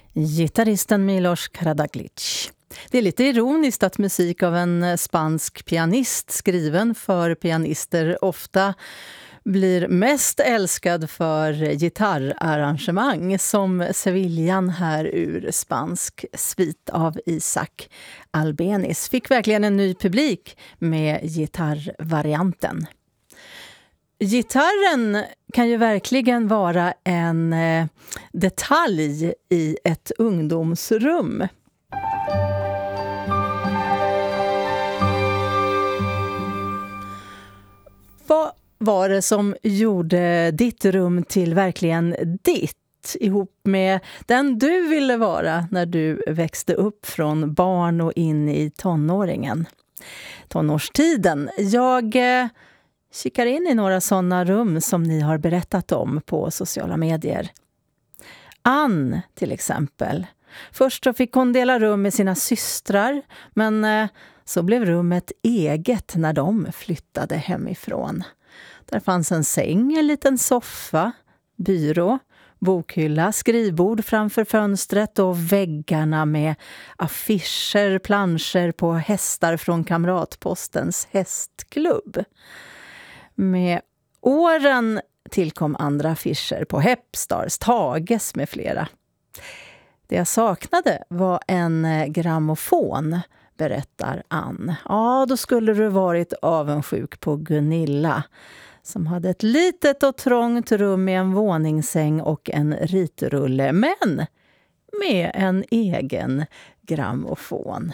Gitarristen Milos Karađagić. Det är lite ironiskt att musik av en spansk pianist skriven för pianister ofta blir mest älskad för gitarrarrangemang som Sevillan här ur spansk svit av Isaac Albéniz fick verkligen en ny publik med gitarrvarianten. Gitarren kan ju verkligen vara en detalj i ett ungdomsrum. Vad var det som gjorde ditt rum till verkligen ditt, ihop med den du ville vara när du växte upp från barn och in i tonårstiden? Jag kikar in i några sådana rum som ni har berättat om på sociala medier. Ann till exempel. Först så fick hon dela rum med sina systrar, men så blev rummet eget när de flyttade hemifrån. Där fanns en säng, en liten soffa, byrå, bokhylla, skrivbord framför fönstret och väggarna med affischer, planscher på hästar från Kamratpostens hästklubb. Med åren tillkom andra affischer på Hepstars, Tages med flera. Det jag saknade var en grammofon, berättar Ann. Ja, då skulle du varit avundsjuk på Gunilla, som hade ett litet och trångt rum med en våningssäng och en ritrulle, men med en egen grammofon.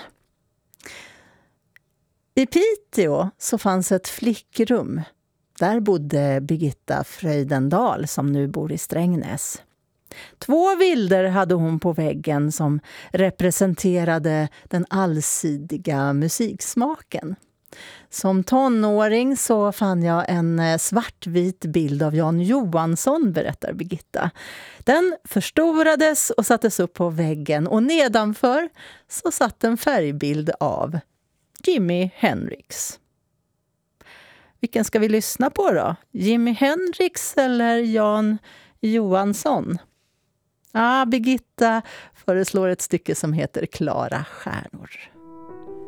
I Piteå så fanns ett flickrum. Där bodde Birgitta Fröjdendal som nu bor i Strängnäs. 2 bilder hade hon på väggen som representerade den allsidiga musiksmaken. Som tonåring så fann jag en svartvit bild av Jan Johansson, berättar Birgitta. Den förstorades och sattes upp på väggen och nedanför så satt en färgbild av Jimi Hendrix. Vilken ska vi lyssna på då? Jimi Hendrix eller Jan Johansson? Birgitta föreslår ett stycke som heter Klara stjärnor.